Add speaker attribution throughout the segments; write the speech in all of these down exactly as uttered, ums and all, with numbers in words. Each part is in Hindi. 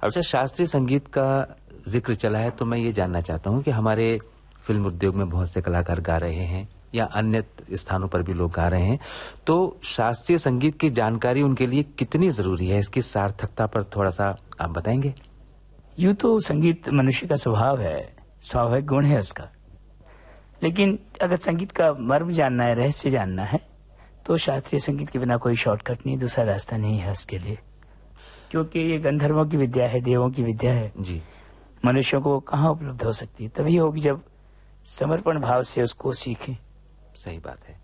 Speaker 1: अच्छा, शास्त्रीय संगीत का जिक्र चला है तो मैं ये जानना चाहता हूँ कि हमारे फिल्म उद्योग में बहुत से कलाकार गा रहे हैं या अन्य स्थानों पर भी लोग गा रहे हैं, तो शास्त्रीय संगीत की जानकारी उनके लिए कितनी जरूरी है, इसकी सार्थकता पर थोड़ा सा आप बताएंगे?
Speaker 2: यूं तो संगीत मनुष्य का स्वभाव है, स्वाभाविक गुण है उसका, लेकिन अगर संगीत का मर्म जानना है, रहस्य जानना है, तो शास्त्रीय संगीत के बिना कोई शॉर्टकट नहीं, दूसरा रास्ता नहीं है उसके लिए, क्योंकि ये गंधर्वों की विद्या है, देवों की विद्या है
Speaker 1: जी।
Speaker 2: मनुष्यों को कहाँ उपलब्ध हो सकती है? तभी होगी जब समर्पण भाव से उसको सीखें।
Speaker 1: सही बात है।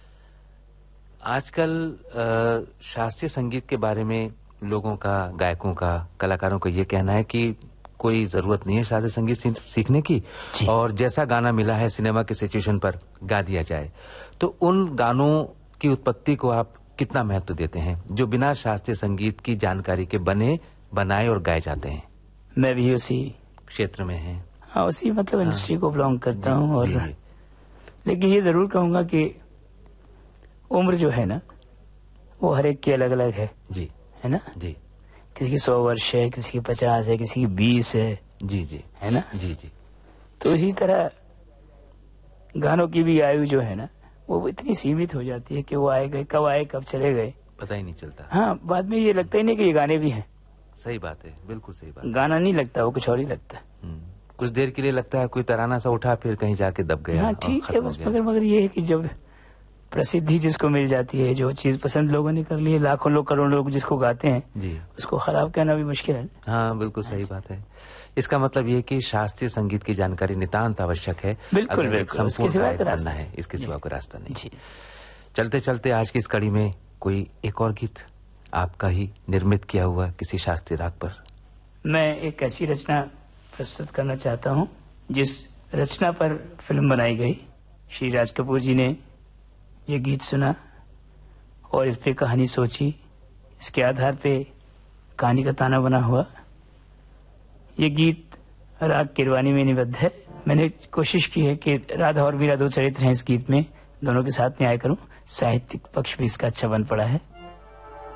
Speaker 1: आजकल शास्त्रीय संगीत के बारे में लोगों का, गायकों का, कलाकारों का ये कहना है कि कोई जरूरत नहीं है शास्त्रीय संगीत सीखने की, और जैसा गाना मिला है सिनेमा के सिचुएशन पर गा दिया जाए। तो उन गानों की उत्पत्ति को आप कितना महत्व देते हैं जो बिना शास्त्रीय संगीत की जानकारी के बने, बनाए और गाए जाते हैं?
Speaker 2: मैं भी उसी
Speaker 1: क्षेत्र में है।
Speaker 2: हाँ, उसी मतलब
Speaker 1: हाँ,
Speaker 2: इंडस्ट्री को बिलोंग करता हूँ। और
Speaker 1: जी,
Speaker 2: लेकिन ये जरूर कहूंगा कि उम्र जो है ना वो हर एक की अलग अलग है
Speaker 1: जी,
Speaker 2: है ना
Speaker 1: जी।
Speaker 2: किसी की सौ वर्ष है, किसी की पचास है, किसी की बीस है,
Speaker 1: जी जी,
Speaker 2: है ना
Speaker 1: जी जी।
Speaker 2: तो इसी तरह गानों की भी आयु जो है ना वो इतनी सीमित हो जाती है कि वो आए गए, कब आए कब चले गए
Speaker 1: पता ही नहीं चलता।
Speaker 2: हाँ, बाद में ये लगता ही नहीं कि ये गाने भी हैं।
Speaker 1: सही बात है, बिल्कुल सही बात।
Speaker 2: गाना नहीं लगता, वो कुछ और ही लगता है।
Speaker 1: कुछ देर के लिए लगता है कोई तराना सा उठा, फिर कहीं जाके दब गया।
Speaker 2: हाँ ठीक है, बस मगर मगर ये है कि जब प्रसिद्धि जिसको मिल जाती है, जो चीज पसंद लोगों ने कर ली है, लाखों लोग करोड़ों लोग जिसको गाते हैं जी, उसको खराब कहना भी मुश्किल है।
Speaker 1: हाँ बिल्कुल सही बात है। इसका मतलब ये कि शास्त्रीय संगीत की जानकारी नितांत आवश्यक है।
Speaker 2: बिल्कुल बिल्कुल, इसके सिवा कोई रास्ता
Speaker 1: है, इसके सिवा कोई रास्ता नहीं
Speaker 2: जी।
Speaker 1: चलते चलते आज की इस कड़ी में कोई एक और गीत आपका ही निर्मित किया हुआ किसी शास्त्रीय राग पर?
Speaker 2: मैं एक ऐसी रचना प्रस्तुत करना चाहता हूँ जिस रचना पर फिल्म बनाई गई। श्री राज कपूर जी ने ये गीत सुना और इस पे कहानी सोची, इसके आधार पे कहानी का ताना बना हुआ। ये गीत राग किरवानी में निबद्ध है। मैंने कोशिश की है कि राधा और मीरा दो चरित्र हैं इस गीत में, दोनों के साथ न्याय करूं। साहित्यिक पक्ष भी इसका अच्छा बन पड़ा है।